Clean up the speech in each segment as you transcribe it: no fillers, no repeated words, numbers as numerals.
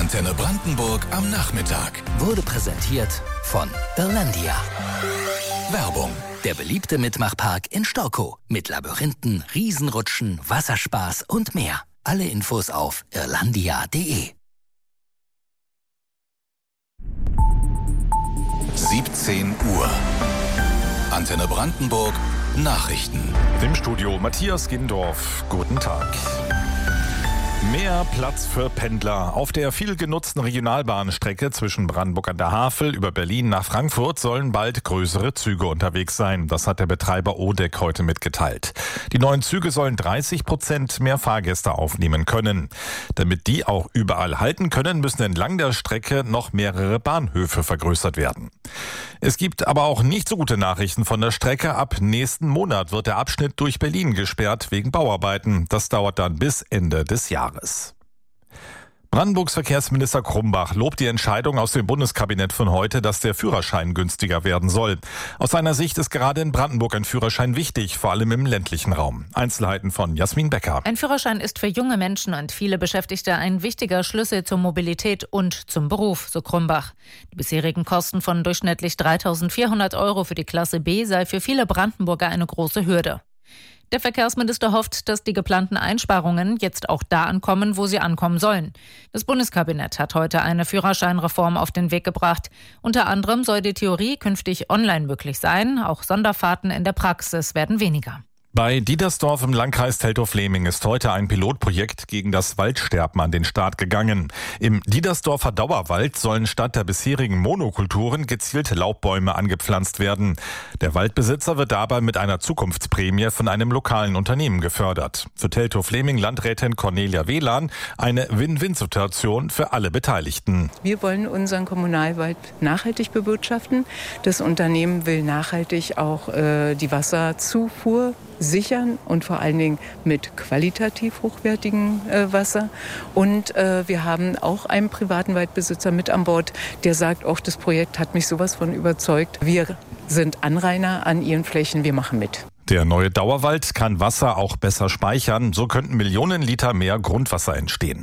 Antenne Brandenburg am Nachmittag. Wurde präsentiert von Irlandia. Werbung. Der beliebte Mitmachpark in Storkow. Mit Labyrinthen, Riesenrutschen, Wasserspaß und mehr. Alle Infos auf irlandia.de. 17 Uhr. Antenne Brandenburg. Nachrichten. Im Studio Matthias Gindorf. Guten Tag. Mehr Platz für Pendler. Auf der viel genutzten Regionalbahnstrecke zwischen Brandenburg an der Havel über Berlin nach Frankfurt sollen bald größere Züge unterwegs sein. Das hat der Betreiber Odeck heute mitgeteilt. Die neuen Züge sollen 30% mehr Fahrgäste aufnehmen können. Damit die auch überall halten können, müssen entlang der Strecke noch mehrere Bahnhöfe vergrößert werden. Es gibt aber auch nicht so gute Nachrichten von der Strecke. Ab nächsten Monat wird der Abschnitt durch Berlin gesperrt wegen Bauarbeiten. Das dauert dann bis Ende des Jahres. Brandenburgs Verkehrsminister Krumbach lobt die Entscheidung aus dem Bundeskabinett von heute, dass der Führerschein günstiger werden soll. Aus seiner Sicht ist gerade in Brandenburg ein Führerschein wichtig, vor allem im ländlichen Raum. Einzelheiten von Jasmin Becker. Ein Führerschein ist für junge Menschen und viele Beschäftigte ein wichtiger Schlüssel zur Mobilität und zum Beruf, so Krumbach. Die bisherigen Kosten von durchschnittlich 3.400 € für die Klasse B sei für viele Brandenburger eine große Hürde. Der Verkehrsminister hofft, dass die geplanten Einsparungen jetzt auch da ankommen, wo sie ankommen sollen. Das Bundeskabinett hat heute eine Führerscheinreform auf den Weg gebracht. Unter anderem soll die Theorie künftig online möglich sein. Auch Sonderfahrten in der Praxis werden weniger. Bei Diedersdorf im Landkreis Teltow-Fläming ist heute ein Pilotprojekt gegen das Waldsterben an den Start gegangen. Im Diedersdorfer Dauerwald sollen statt der bisherigen Monokulturen gezielt Laubbäume angepflanzt werden. Der Waldbesitzer wird dabei mit einer Zukunftsprämie von einem lokalen Unternehmen gefördert. Für Teltow-Fläming Landrätin Cornelia Wehlan eine Win-Win-Situation für alle Beteiligten. Wir wollen unseren Kommunalwald nachhaltig bewirtschaften. Das Unternehmen will nachhaltig auch die Wasserzufuhr sichern und vor allen Dingen mit qualitativ hochwertigem Wasser. Und wir haben auch einen privaten Waldbesitzer mit an Bord, der sagt, auch das Projekt hat mich sowas von überzeugt. Wir sind Anrainer an ihren Flächen, wir machen mit. Der neue Dauerwald kann Wasser auch besser speichern. So könnten Millionen Liter mehr Grundwasser entstehen.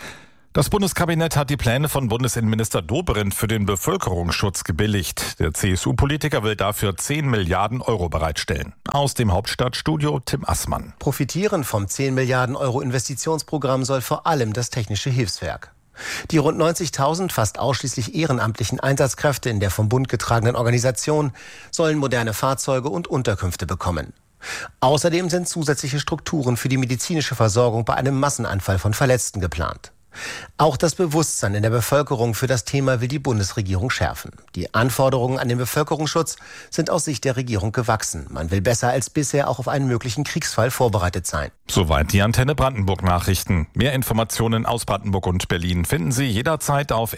Das Bundeskabinett hat die Pläne von Bundesinnenminister Dobrindt für den Bevölkerungsschutz gebilligt. Der CSU-Politiker will dafür 10 Milliarden € bereitstellen. Aus dem Hauptstadtstudio Tim Assmann. Profitieren vom 10 Milliarden € Investitionsprogramm soll vor allem das Technische Hilfswerk. Die rund 90.000 fast ausschließlich ehrenamtlichen Einsatzkräfte in der vom Bund getragenen Organisation sollen moderne Fahrzeuge und Unterkünfte bekommen. Außerdem sind zusätzliche Strukturen für die medizinische Versorgung bei einem Massenanfall von Verletzten geplant. Auch das Bewusstsein in der Bevölkerung für das Thema will die Bundesregierung schärfen. Die Anforderungen an den Bevölkerungsschutz sind aus Sicht der Regierung gewachsen. Man will besser als bisher auch auf einen möglichen Kriegsfall vorbereitet sein. Soweit die Antenne Brandenburg Nachrichten. Mehr Informationen aus Brandenburg und Berlin finden Sie jederzeit auf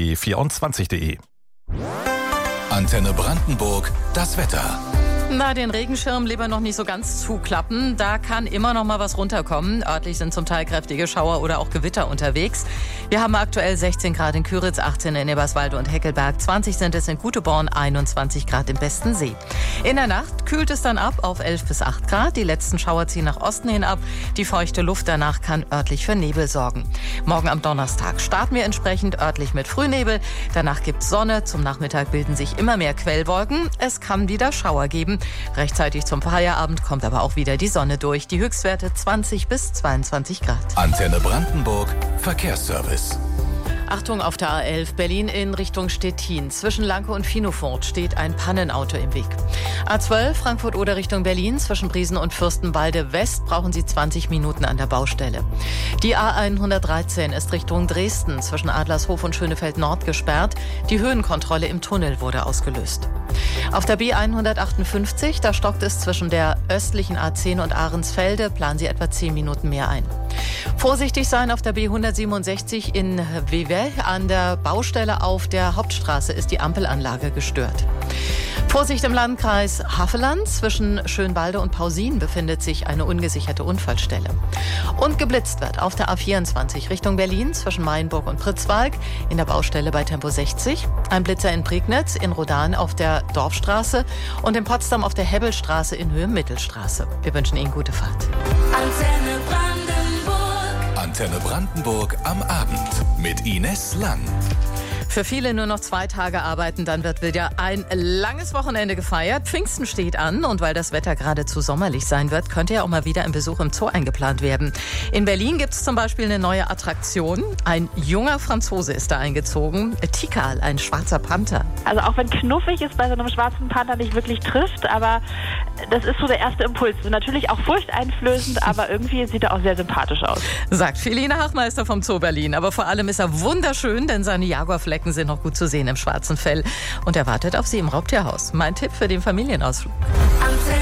rbb24.de. Antenne Brandenburg, das Wetter. Na, den Regenschirm lieber noch nicht so ganz zuklappen. Da kann immer noch mal was runterkommen. Örtlich sind zum Teil kräftige Schauer oder auch Gewitter unterwegs. Wir haben aktuell 16 Grad in Küritz, 18 in Eberswalde und Heckelberg, 20 sind es in Guteborn, 21 Grad im Bestensee. In der Nacht kühlt es dann ab auf 11 bis 8 Grad. Die letzten Schauer ziehen nach Osten hin ab. Die feuchte Luft danach kann örtlich für Nebel sorgen. Morgen am Donnerstag starten wir entsprechend örtlich mit Frühnebel. Danach gibt's Sonne. Zum Nachmittag bilden sich immer mehr Quellwolken. Es kann wieder Schauer geben. Rechtzeitig zum Feierabend kommt aber auch wieder die Sonne durch. Die Höchstwerte 20 bis 22 Grad. Antenne Brandenburg, Verkehrsservice. Achtung auf der A11 Berlin in Richtung Stettin. Zwischen Lanke und Finofurt steht ein Pannenauto im Weg. A12 Frankfurt-Oder Richtung Berlin. Zwischen Briesen und Fürstenwalde West brauchen Sie 20 Minuten an der Baustelle. Die A113 ist Richtung Dresden. Zwischen Adlershof und Schönefeld Nord gesperrt. Die Höhenkontrolle im Tunnel wurde ausgelöst. Auf der B158, da stockt es zwischen der östlichen A10 und Ahrensfelde. Planen Sie etwa 10 Minuten mehr ein. Vorsichtig sein auf der B167 in Vevey. An der Baustelle auf der Hauptstraße ist die Ampelanlage gestört. Vorsicht im Landkreis Havelland. Zwischen Schönwalde und Pausin befindet sich eine ungesicherte Unfallstelle. Und geblitzt wird auf der A24 Richtung Berlin zwischen Mayenburg und Pritzwalk in der Baustelle bei Tempo 60. Ein Blitzer in Prignitz, in Rodan auf der Dorfstraße und in Potsdam auf der Hebbelstraße in Höhe Mittelstraße. Wir wünschen Ihnen gute Fahrt. Antenne Antenne Brandenburg am Abend mit Ines Lang. Für viele nur noch 2 Tage arbeiten, dann wird wieder ein langes Wochenende gefeiert. Pfingsten steht an und weil das Wetter geradezu sommerlich sein wird, könnte ja auch mal wieder ein Besuch im Zoo eingeplant werden. In Berlin gibt es zum Beispiel eine neue Attraktion. Ein junger Franzose ist da eingezogen. Tikal, ein schwarzer Panther. Also auch wenn knuffig es bei so einem schwarzen Panther nicht wirklich trifft, aber das ist so der erste Impuls. Natürlich auch furchteinflößend, aber irgendwie sieht er auch sehr sympathisch aus. Sagt Feline Hachmeister vom Zoo Berlin. Aber vor allem ist er wunderschön, denn seine Jaguarflecken sind noch gut zu sehen im schwarzen Fell. Und er wartet auf Sie im Raubtierhaus. Mein Tipp für den Familienausflug.